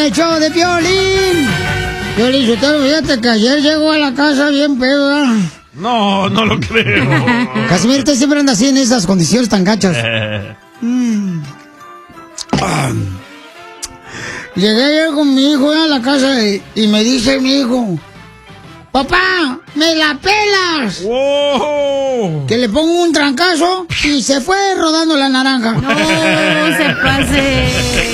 el show de Piolín. Piolín, fíjate que ayer llegó a la casa bien pedo, ¿verdad? No, no lo creo. Casimiro, usted siempre anda así en esas condiciones tan gachas. Llegué ayer con mi hijo a la casa y me dice mi hijo: papá, ¿me la pelas? ¡Wow! Que le pongo un trancazo y se fue rodando la naranja. No se pase.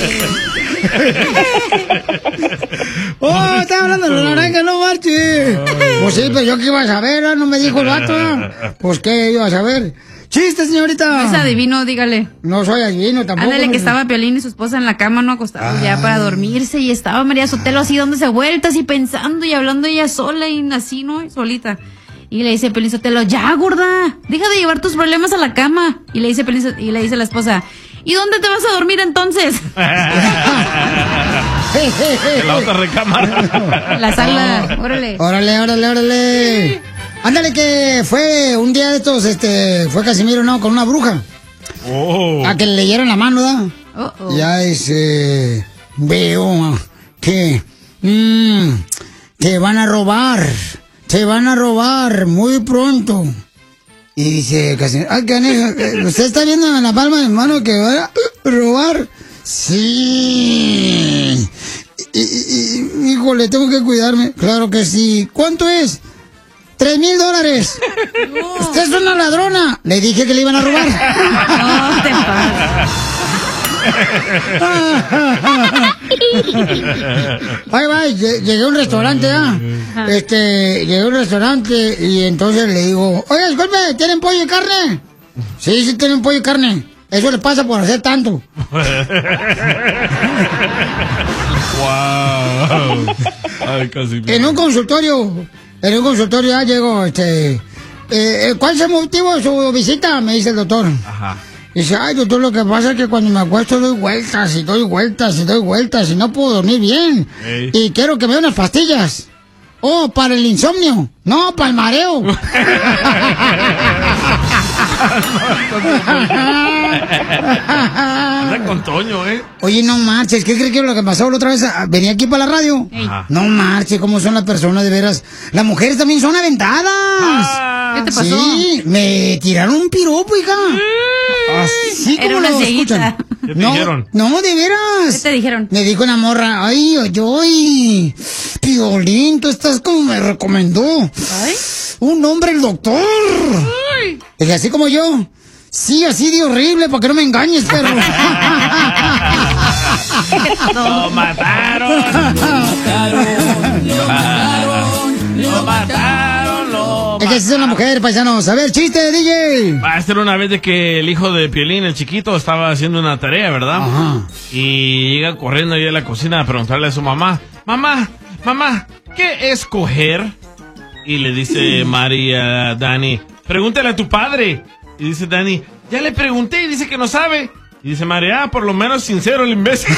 ¡Oh, está hablando de la naranja, no marche! Pues sí, pero yo qué iba a saber, no me dijo el vato. Pues qué iba a saber. ¡Chiste, señorita! No es adivino, dígale. No soy adivino tampoco. Ándale, que estaba Piolín y su esposa en la cama, no acostados ya para dormirse, y estaba María Sotelo así dándose vueltas y pensando y hablando ella sola y así, ¿no? Solita. Y le dice Piolín Sotelo: ya, gorda, deja de llevar tus problemas a la cama. Y le dice la esposa: ¿y dónde te vas a dormir entonces? En la otra recámara. La sala, órale. Órale. Ándale, que fue un día de estos, fue Casimiro, ¿no? Con una bruja. Oh. A que le leyeron la mano, ¿verdad? Ya veo que te van a robar muy pronto. Y dice Casimiro: ay, ¿usted está viendo en la palma de mi mano que van a robar? Sí. Híjole, tengo que cuidarme. Claro que sí. ¿Cuánto es? $3,000. No. Usted es una ladrona. Le dije que le iban a robar. No te pases. Bye. Llegué a un restaurante, llegué a un restaurante y entonces le digo: oye, disculpe, ¿tienen pollo y carne? Sí, tienen pollo y carne. Eso le pasa por hacer tanto. Wow. Ay, casi. En un consultorio ya llego, ¿cuál es el motivo de su visita? Me dice el doctor. Ajá. Dice: ay, doctor, lo que pasa es que cuando me acuesto doy vueltas y no puedo dormir bien. Ey. Y quiero que me dé unas pastillas. Oh, para el insomnio. No, para el mareo. Anda con Toño, Oye, no marches, ¿qué crees que lo que pasó la otra vez? Venía aquí para la radio. Ajá. No marches, cómo son las personas, de veras. Las mujeres también son aventadas. ¿Qué te pasó? Sí, me tiraron un piropo, hija. Así como Era una lo cieguita. escuchan. ¿Qué te dijeron? No, de veras. ¿Qué te dijeron? Me dijo una morra: ay, Piolín, tú estás como me recomendó. Ay. Un hombre, el doctor. Ay. Dije: así como yo. Sí, así de horrible, para que no me engañes, perro. ¡Lo mataron! Es que así son las mujeres, paisanos. A ver, chiste, DJ. Va a ser una vez de que el hijo de Piolín, el chiquito, estaba haciendo una tarea, ¿verdad? Ajá. Y llega corriendo ahí a la cocina a preguntarle a su mamá: mamá, ¿qué es coger? Y le dice Mari a Dani: pregúntale a tu padre. Y dice Dani: ya le pregunté y dice que no sabe. Y dice Mari: por lo menos sincero el imbécil.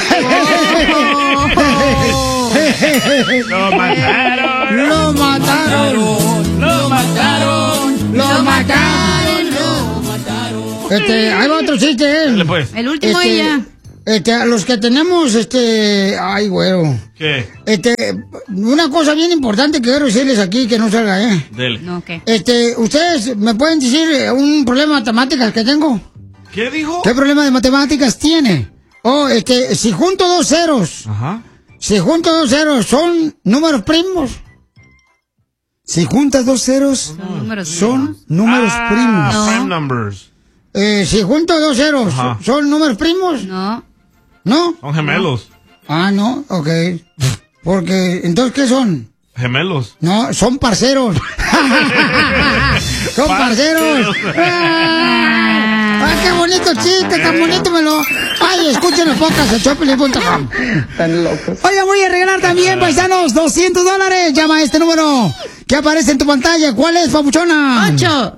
¡Lo mataron! ¡Lo mataron! ¡Lo mataron! ¡Lo mataron! Ahí va otro chiste, Dale, pues. El último ella. A los que tenemos, ay, güero. ¿Qué? Una cosa bien importante que quiero decirles aquí, que no salga, Dele. No, ¿qué? ¿Ustedes me pueden decir un problema de matemáticas que tengo? ¿Qué dijo? ¿Qué problema de matemáticas tiene? Si junto dos ceros. Ajá. Si junto dos ceros, ¿son números primos? Si juntas dos ceros, son números primos. No. Prime numbers. Si junto dos ceros, Ajá. ¿son números primos? No. ¿No? Son gemelos. Ah, no, ok. Porque, entonces, ¿qué son? Gemelos. No, son parceros. Son parceros. ¡Ay, qué bonito chiste! ¡Tan bonito me lo! ¡Ay, escuchen los podcasts de Chopin.com! Están locos. Oiga, voy a regalar también, paisanos, $200. Llama a este número que aparece en tu pantalla. ¿Cuál es, papuchona?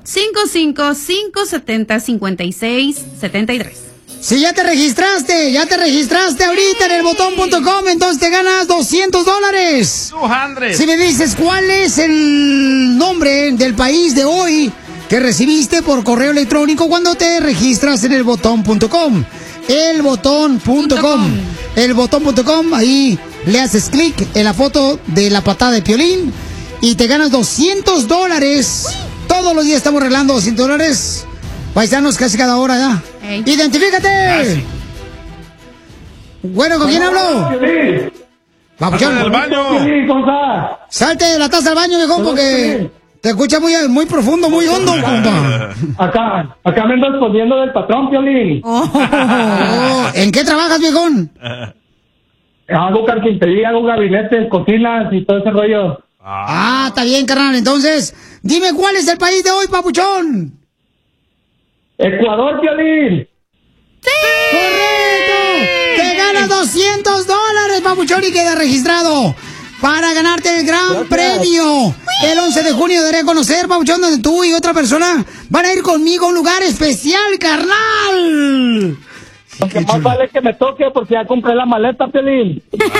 855-570-5673. Si ya te registraste ahorita en el botón.com, entonces te ganas $200. 200. Si me dices cuál es el nombre del país de hoy que recibiste por correo electrónico cuando te registras en el botón.com. El botón.com. El botón.com, ahí le haces clic en la foto de la patada de Piolín y te ganas $200. Todos los días estamos regalando $200. Paisanos, casi cada hora ya. Ey. ¡Identifícate! Bueno, ¿con quién hablo? Papuchón. ¡Al baño! Salte de la taza al baño, viejón, porque te escucha muy profundo, muy hondo, compa. Acá me ando escondiendo del patrón, Piolín. Oh, ¿en qué trabajas, viejón? Hago carpintería, hago gabinetes, cocinas y todo ese rollo. Ah, está bien, carnal. Entonces, dime cuál es el país de hoy, papuchón. Ecuador, Piolín. ¡Correcto! ¡Te ganas $200, papuchón, y queda registrado para ganarte el gran premio! El 11 de junio daré a conocer, papuchón, donde tú y otra persona van a ir conmigo a un lugar especial, carnal. Lo que más vale que me toque porque ya compré la maleta, Piolín.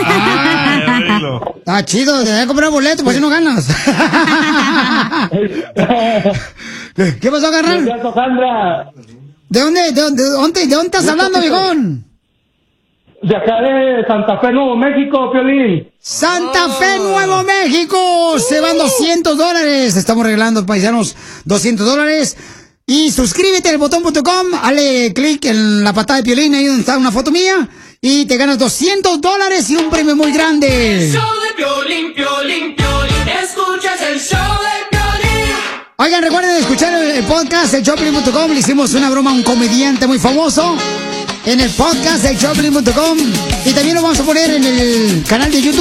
Está chido, te voy a comprar boleto, pues si no ganas. ¿Qué pasó, carnal? Gracias, Sandra. ¿De dónde estás hablando, viejón? De acá de Santa Fe, Nuevo México, Piolín. Santa Fe, Nuevo México. Se van $200. Estamos regalando, paisanos, $200. Y suscríbete al botón.com. Dale clic en la patada de Piolín, ahí donde está una foto mía. Y te ganas $200 y un premio muy grande. El show de Piolín, Piolín, Piolín. Escuchas el show de Piolín. Oigan, recuerden escuchar el podcast, el showpiolín.com. Le hicimos una broma a un comediante muy famoso en el podcast, el showpiolín.com. Y también lo vamos a poner en el canal de YouTube.